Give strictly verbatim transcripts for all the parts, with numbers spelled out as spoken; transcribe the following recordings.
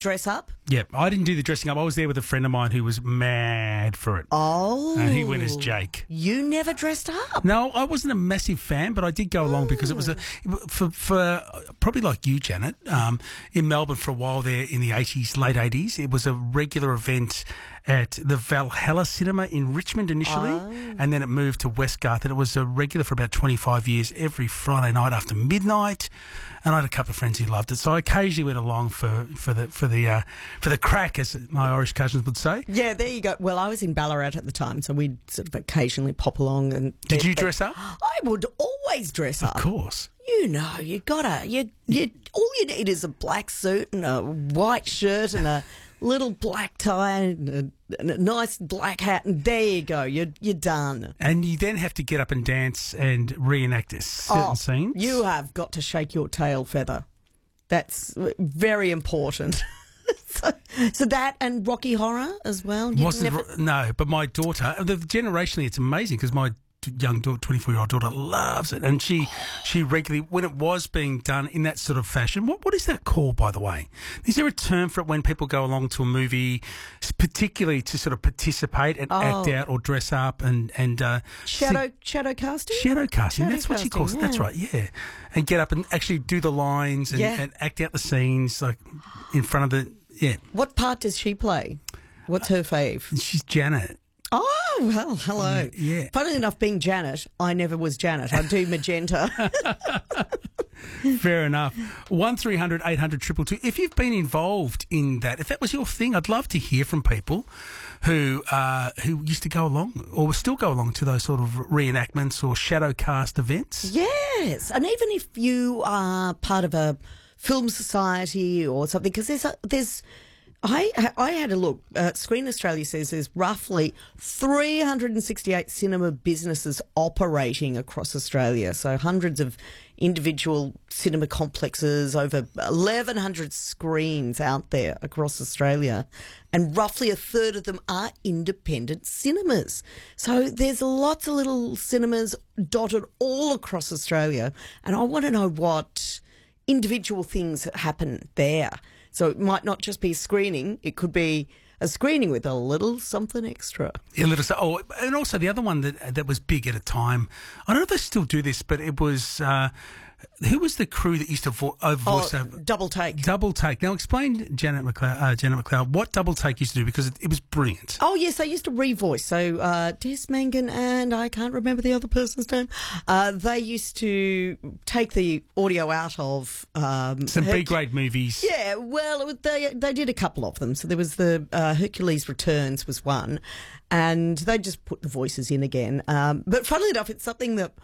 dress up? Yeah, I didn't do the dressing up. I was there with a friend of mine who was mad for it. Oh. And he went as Jake. You never dressed up? No, I wasn't a massive fan, but I did go along because it was a for for probably like you, Janet, um, in Melbourne for a while there in the eighties, late eighties. It was a regular event at the Valhalla Cinema in Richmond initially, Oh. and then it moved to Westgarth, and it was a regular for about twenty-five years every Friday night after midnight. And I had a couple of friends who loved it, so I occasionally went along for for the for the uh, for the crack, as my Irish cousins would say. Yeah, there you go. Well, I was in Ballarat at the time, so we'd sort of occasionally pop along. And Did you dress up? I would always dress up. Of course. You know, you gotta. You you. All you need is a black suit and a white shirt and a little black tie and a, and a nice black hat, and there you go. You're you're done. And you then have to get up and dance and reenact this certain Oh, scenes. you have got to shake your tail feather. That's very important. so, so that and Rocky Horror as well. You'd Wasn't never- ro- no, but my daughter, the, generationally, it's amazing because my t- young daughter, twenty-four-year-old daughter, loves it, and she she regularly, when it was being done in that sort of fashion. What what is that called, by the way? Is there a term for it when people go along to a movie, s- particularly to sort of participate and Oh. act out or dress up and and uh, shadow sing- shadow casting. Shadow casting, Shadow that's what she casting, calls it. That's yeah. right, yeah. And get up and actually do the lines and, Yeah. and act out the scenes like in front of the, yeah. What part does she play? What's her fave? She's Janet. Oh, well, hello. Yeah. Funnily enough, being Janet, I never was Janet. I do magenta. Fair enough. one three hundred eight hundred two two two. If you've been involved in that, if that was your thing, I'd love to hear from people who uh, who used to go along or still go along to those sort of reenactments or shadow cast events. Yes, and even if you are part of a film society or something, because there's a, there's. I I had a look. Uh, Screen Australia says there's roughly three hundred sixty-eight cinema businesses operating across Australia. So hundreds of individual cinema complexes, over eleven hundred screens out there across Australia, and roughly a third of them are independent cinemas. So there's lots of little cinemas dotted all across Australia, and I want to know what individual things happen there. So it might not just be a screening, it could be a screening with a little something extra. Yeah, let us. Oh, and also the other one that that was big at a time. I don't know if they still do this, but it was uh, who was the crew that used to vo- uh, voice Oh, over double take. Double Take. Now explain, Janet McLeod, uh, Janet McLeod, what Double Take used to do because it, it was brilliant. Oh, yes, they used to revoice. So uh, Des Mangan and I can't remember the other person's name. Uh, they used to take the audio out of... Um, Some Herc- B-grade movies. Yeah, well, it was- they they did a couple of them. So there was the uh, Hercules Returns was one, and they just put the voices in again. Um, but funnily enough, it's something that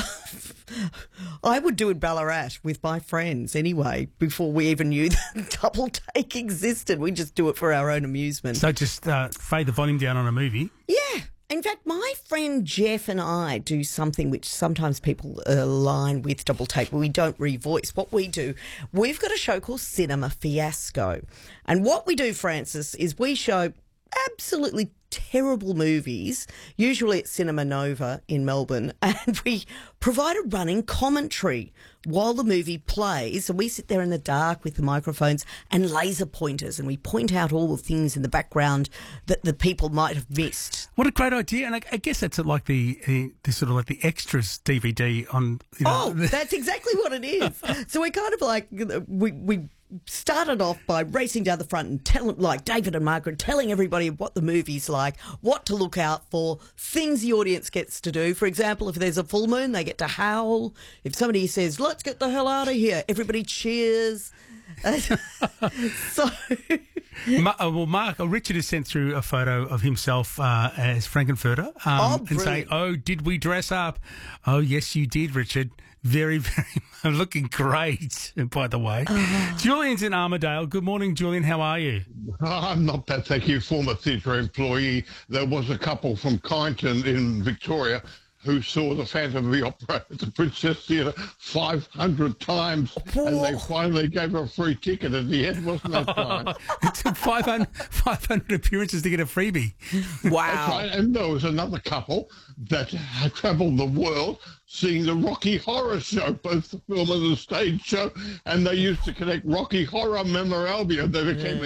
I would do in Ballarat with my friends anyway, before we even knew that double take existed. We just do it for our own amusement. So just uh, fade the volume down on a movie. Yeah. In fact, my friend Jeff and I do something which sometimes people align with double take, but we don't revoice. What we do, we've got a show called Cinema Fiasco. And what we do, Francis, is we show absolutely terrible movies, usually at Cinema Nova in Melbourne, and we provide a running commentary while the movie plays, and we sit there in the dark with the microphones and laser pointers, and we point out all the things in the background that the people might have missed. What a great idea. And I, I guess that's like the, uh, the sort of like the extras D V D on, you know. Oh, that's exactly what it is. So we kind of like, we, we started off by racing down the front and telling, like David and Margaret, telling everybody what the movie's like, what to look out for, things the audience gets to do. For example, if there's a full moon, they get to howl. If somebody says, let's get the hell out of here, everybody cheers. So... Ma- uh, well, Mark, uh, Richard has sent through a photo of himself uh, as Frankenfurter um, Oh, and saying, oh, did we dress up? Oh, yes, you did, Richard. Very, very looking great, by the way. Uh-huh. Julian's in Armidale. Good morning, Julian. How are you? I'm not bad, thank you. Former theatre employee. There was a couple from Kyneton in Victoria who saw the Phantom of the Opera at the Princess Theatre five hundred times, and they finally gave her a free ticket at the end, wasn't that fine? It took five hundred, five hundred appearances to get a freebie. Wow. That's right. And there was another couple that had travelled the world seeing the Rocky Horror Show, both the film and the stage show, and they used to connect Rocky Horror memorabilia. They became